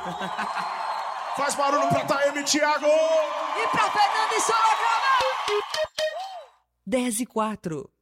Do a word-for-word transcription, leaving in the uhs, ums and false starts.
Faz barulho pra Taeme, Thiago. E pra Fernanda e Sorocaba. dez e quatro.